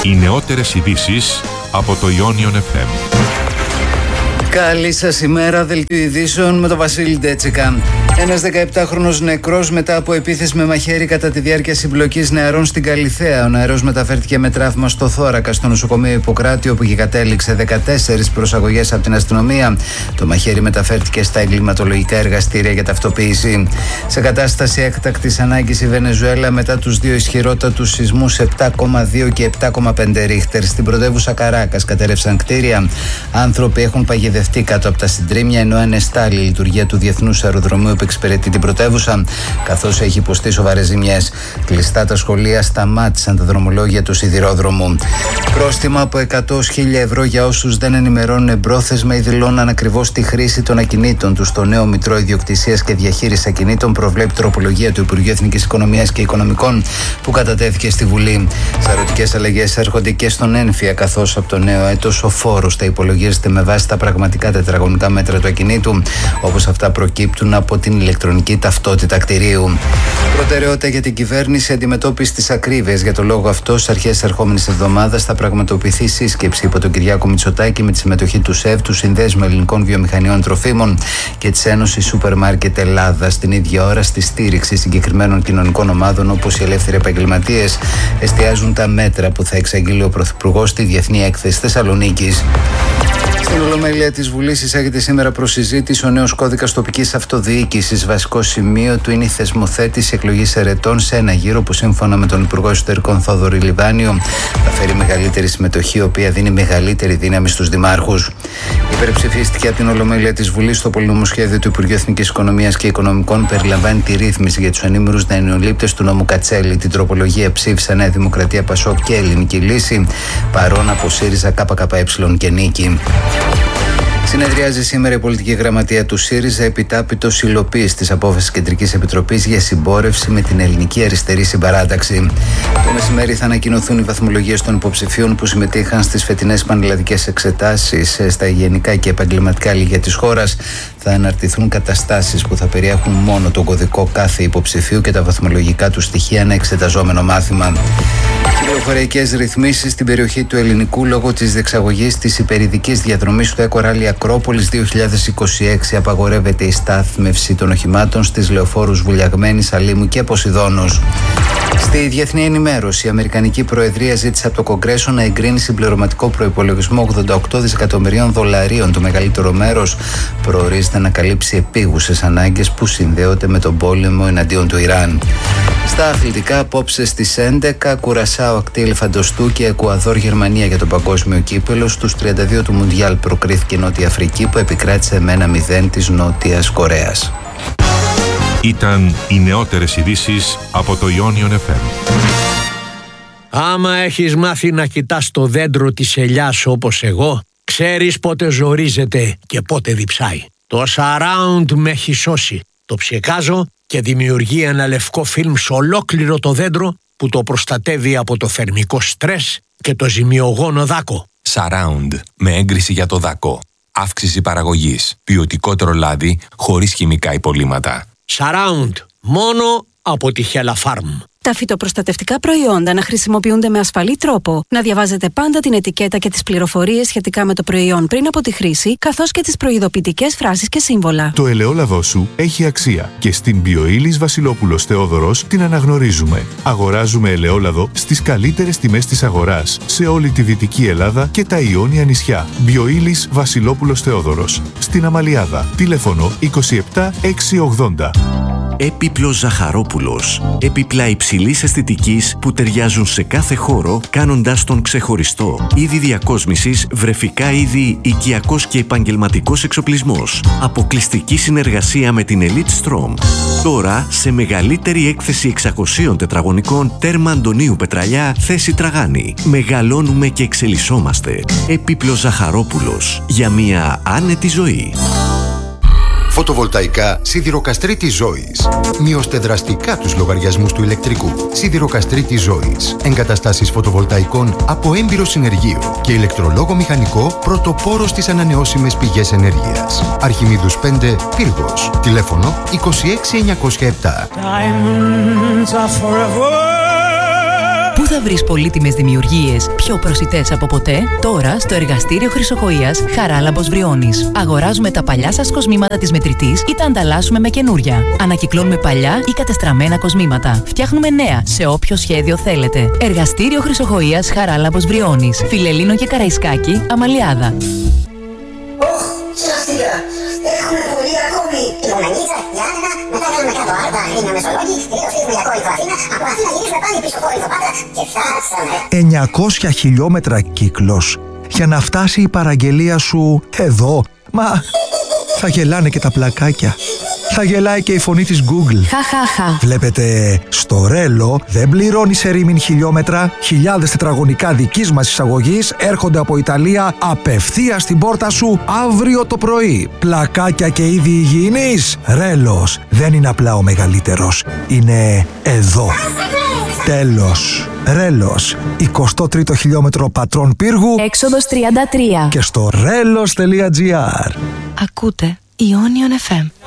Οι νεότερες ειδήσεις από το Ionion FM. Καλή σας ημέρα, δελτίο ειδήσεων με τον Βασίλη Ντέτσικα. Ένας 17χρονος νεκρός μετά από επίθεση με μαχαίρι κατά τη διάρκεια συμπλοκής νεαρών στην Καλιθέα. Ο νεαρός μεταφέρθηκε με τραύμα στο θώρακα στο νοσοκομείο Ιπποκράτη, όπου και κατέληξε 14 προσαγωγές από την αστυνομία. Το μαχαίρι μεταφέρθηκε στα εγκληματολογικά εργαστήρια για ταυτοποίηση. Σε κατάσταση έκτακτης ανάγκης η Βενεζουέλα μετά τους δύο ισχυρότατους σεισμούς 7,2 και 7,5 ρίχτερ στην πρωτεύουσα Καράκας κατέρευσαν κτίρια. Άνθρωποι έχουν παγιδευτεί κάτω από τα συντρίμμια, ενώ ανεστάλλει η λειτουργία του διεθνούς αεροδρομίου που εξυπηρετεί την πρωτεύουσα, καθώς έχει υποστεί σοβαρές ζημιές. Κλειστά τα σχολεία, σταμάτησαν τα δρομολόγια του σιδηρόδρομου. Πρόστιμα από 100.000 ευρώ για όσους δεν ενημερώνουν εμπρόθεσμα ή δηλώνουν ακριβώς τη χρήση των ακινήτων τους. Το νέο Μητρό Ιδιοκτησίας και Διαχείρισης Ακινήτων προβλέπει τροπολογία του Υπουργείου Εθνικής Οικονομίας και Οικονομικών που κατατέθηκε στη Βουλή. Σαρωτικές αλλαγές έρχονται και στον ένφια, καθώς από το νέο έτος ο φόρος θα υπολογίζεται με βάση τα πραγματικά τετραγωνικά μέτρα του ακινήτου, όπως αυτά προκύπτουν από την ηλεκτρονική ταυτότητα κτηρίου. Προτεραιότητα για την κυβέρνηση αντιμετώπιση της ακρίβειας. Για το λόγο αυτό, στις αρχές της ερχόμενης εβδομάδας θα πραγματοποιηθεί σύσκεψη υπό τον Κυριάκο Μητσοτάκη με τη συμμετοχή του ΣΕΒ, του Συνδέσμου Ελληνικών Βιομηχανιών Τροφίμων και της Ένωσης Σούπερ Μάρκετ Ελλάδας. Την ίδια ώρα, στη στήριξη συγκεκριμένων κοινωνικών ομάδων όπως οι ελεύθεροι επαγγελματίες, εστιάζουν τα μέτρα που θα εξαγγείλει ο Πρωθυπουργός στη Διεθνή Έκθεση Θεσσαλονίκης. Στην Ολομέλεια της Βουλής εισάγεται σήμερα προς συζήτηση ο νέος κώδικας τοπικής αυτοδιοίκησης. Βασικό σημείο του είναι η θεσμοθέτηση εκλογής ερετών σε ένα γύρο που, σύμφωνα με τον Υπουργό Εσωτερικών Θόδωρη Λιβάνιο, θα φέρει μεγαλύτερη συμμετοχή, η οποία δίνει μεγαλύτερη δύναμη στους δημάρχους. Υπερψηφίστηκε από την Ολομέλεια της Βουλής το πολυνομοσχέδιο του Υπουργείου Εθνικής Οικονομίας και Οικονομικών. Περιλαμβάνει τη ρύθμιση για τους ανήμερους δανειολήπτες του νόμου Κατσέλη. Την τροπολογία ψήφισαν Νέα Δημοκρατία, Πασόκ και Ελληνική Λύση, παρόν από ΣΥΡΙΖΑ, ΚΚΕ και Νίκη. Συνεδριάζει σήμερα η πολιτική γραμματεία του ΣΥΡΙΖΑ επιτάπητος υλοποίησης της απόφασης Κεντρικής Επιτροπής για συμπόρευση με την Ελληνική Αριστερή Συμπαράταξη. Το μεσημέρι θα ανακοινωθούν οι βαθμολογίες των υποψηφίων που συμμετείχαν στις φετινές πανελλαδικές εξετάσεις στα γενικά και επαγγελματικά λύκεια της χώρας. Θα αναρτηθούν καταστάσεις που θα περιέχουν μόνο τον κωδικό κάθε υποψηφίου και τα βαθμολογικά του στοιχεία ένα εξεταζόμενο μάθημα. Κυκλοφοριακές ρυθμίσεις στην περιοχή του Ελληνικού λόγω της διεξαγωγής της υπερηδικής διαδρομής του Εκοράλι Ακρόπολης 2026. Απαγορεύεται η στάθμευση των οχημάτων στις λεωφόρους Βουλιαγμένης, Αλήμου και Ποσειδώνος. Στη διεθνή ενημέρωση, η Αμερικανική Προεδρία ζήτησε από το Κογκρέσο να εγκρίνει συμπληρωματικό προϋπολογισμό $88 δισεκατομμυρίων. Το μεγαλύτερο μέρος προορίζεται να καλύψει επίγουσες ανάγκες που συνδέονται με τον πόλεμο εναντίον του Ιράν. Στα αθλητικά, απόψε στις 11, Κουρασάο ακτή Ελεφαντοστού και Εκουαδόρ Γερμανία για το παγκόσμιο κύπελο. Στους 32 του Μουντιάλ προκρίθηκε η Νότια Αφρική που επικράτησε με 1-0 της Νότιας Κορέας. Ήταν οι νεότερες ειδήσεις από το Ionion FM. Άμα έχεις μάθει να κοιτάς το δέντρο της ελιάς όπως εγώ, ξέρεις πότε ζορίζεται και πότε διψάει. Το Surround με έχει σώσει. Το ψεκάζω και δημιουργεί ένα λευκό φιλμ σε ολόκληρο το δέντρο που το προστατεύει από το θερμικό στρες και το ζημιογόνο δάκο. Surround με έγκριση για το δάκο. Αύξηση παραγωγής. Ποιοτικότερο λάδι χωρίς χημικά υπολείμματα. Surround. Μόνο από τη Hella Farm. Τα φυτοπροστατευτικά προϊόντα να χρησιμοποιούνται με ασφαλή τρόπο, να διαβάζετε πάντα την ετικέτα και τις πληροφορίες σχετικά με το προϊόν πριν από τη χρήση, καθώς και τις προειδοποιητικές φράσεις και σύμβολα. Το ελαιόλαδό σου έχει αξία και στην Bioilis Βασιλόπουλος Θεόδωρος την αναγνωρίζουμε. Αγοράζουμε ελαιόλαδο στις καλύτερες τιμές της αγοράς σε όλη τη Δυτική Ελλάδα και τα Ιόνια νησιά. Bioilis Βασιλόπουλος Θεόδωρος. Στην Αμαλιάδα. Τηλέφωνο 27 680. Έπιπλος Ζαχαρόπουλος. Έπιπλα υψηλής αισθητικής που ταιριάζουν σε κάθε χώρο, κάνοντάς τον ξεχωριστό. Είδη διακόσμησης, βρεφικά είδη, οικιακός και επαγγελματικός εξοπλισμός. Αποκλειστική συνεργασία με την Elite Strom. Τώρα σε μεγαλύτερη έκθεση 600 τετραγωνικών, τέρμα Αντωνίου Πετραλιά, θέση Τραγάνη. Μεγαλώνουμε και εξελισσόμαστε. Έπιπλος Ζαχαρόπουλος. Για μια άνετη ζωή. Φωτοβολταϊκά Σιδηροκαστρίτης Ζώης. Μειώστε δραστικά τους λογαριασμούς του ηλεκτρικού. Σιδηροκαστρίτης Ζώης. Εγκαταστάσεις φωτοβολταϊκών από έμπειρο συνεργείο και ηλεκτρολόγο μηχανικό πρωτοπόρο στις ανανεώσιμες πηγές ενέργειας. Αρχιμίδους 5, Πύργος. Τηλέφωνο 26907. θα βρεις πολύτιμες δημιουργίες πιο προσιτές από ποτέ? Τώρα στο εργαστήριο Χρυσοχοΐας Χαράλαμπος Βριώνης. Αγοράζουμε τα παλιά σας κοσμήματα της μετρητής ή τα ανταλλάσσουμε με καινούρια. Ανακυκλώνουμε παλιά ή κατεστραμμένα κοσμήματα. Φτιάχνουμε νέα σε όποιο σχέδιο θέλετε. Εργαστήριο Χρυσοχοΐας Χαράλαμπος Βριώνης. Φιλελλήνο και Καραϊσκάκη, Αμαλιάδα. Σωστικά. Έχουμε πολύ ακόμη. Λιμονανίτσα, Γιάννενα, μετά κάνουμε κάτω Άρτα, Αθήνα, Μεσολόγγι, τελειώσαμε για Κόρινθο Αθήνα, από Αθήνα γυρίσουμε πάλι πίσω Κόρινθο Πάτρα και φτάσαμε. 900 χιλιόμετρα κύκλος για να φτάσει η παραγγελία σου εδώ. Μα θα γελάνε και τα πλακάκια. Θα γελάει και η φωνή της Google. Χαχαχα. Βλέπετε, στο Ρέλο δεν πληρώνει σε ρήμην χιλιόμετρα. Χιλιάδες τετραγωνικά δικής μας εισαγωγής έρχονται από Ιταλία απευθείας στην πόρτα σου αύριο το πρωί. Πλακάκια και είδη υγιεινής. Ρέλος δεν είναι απλά ο μεγαλύτερος. Είναι εδώ. Τέλος. Ρέλος. 23ο χιλιόμετρο Πατρών Πύργου. Έξοδος 33. Και στο relos.gr. Ακούτε Ionion FM.